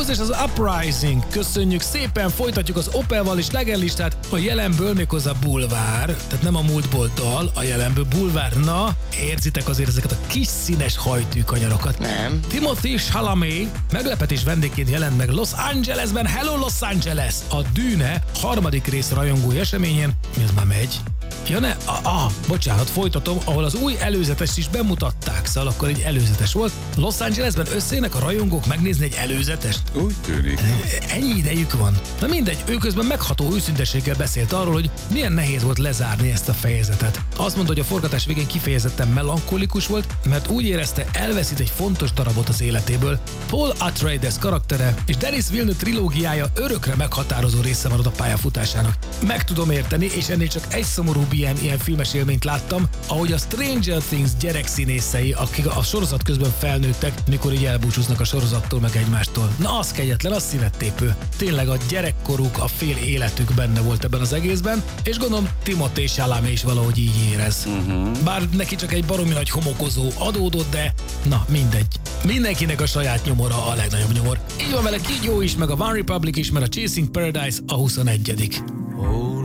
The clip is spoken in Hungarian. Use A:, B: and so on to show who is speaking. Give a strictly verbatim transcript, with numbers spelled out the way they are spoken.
A: Blues és az Uprising. Köszönjük szépen, folytatjuk az Opelval és Legerlistát a jelenből, méghozzá bulvár. Tehát nem a múltból dal, a jelenből bulvár. Na, érzitek azért ezeket a kis színes hajtűkanyarokat.
B: Nem.
A: Timothée Chalamet meglepetés vendégként jelent meg Los Angelesben. Hello Los Angeles! A Dűne harmadik rész rajongói eseményén. Mi az már megy? Ja ne, ah, ah, bocsánat, folytatom, ahol az új előzetes is bemutatták, szóval akkor egy előzetes volt. Los Angelesben összejönnek a rajongók megnézni egy előzetest?
C: Úgy tűnik.
A: Ennyi idejük van. Na mindegy, ő közben megható őszintességgel beszélt arról, hogy milyen nehéz volt lezárni ezt a fejezetet. Azt mondta, hogy a forgatás végén kifejezetten melankolikus volt, mert úgy érezte, elveszít egy fontos darabot az életéből. Paul Atreides karaktere és Denis Villeneuve trilógiája örökre meghatározó része marad a pályafutásának. Meg tudom érteni, és ennél csak egy szomorúbb ilyen, ilyen filmes élményt láttam, ahogy a Stranger Things gyerekszínészei, akik a sorozat közben felnőttek, mikor így elbúcsúznak a sorozattól meg egymástól. Na, az kegyetlen, az szívettépő. Tényleg a gyerekkoruk, a fél életük benne volt ebben az egészben, és gondolom Timothée Chalamet is valahogy így érez. Uh-huh. Bár neki csak egy baromi nagy homokozó adódott, de na, mindegy. Mindenkinek a saját nyomora a legnagyobb nyomor. Így van vele, Kígyó is, meg a One Republic is, mert a Chasing Paradise a huszonegyedik